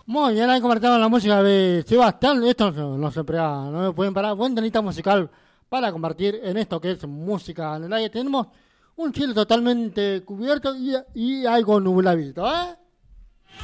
Muy bien, ahí compartimos la música de Sebastián. Esto no se pega, no me pueden parar. Buen temita musical para compartir en esto que es música en el aire. Tenemos un cielo totalmente cubierto y algo nubladito, ¿eh?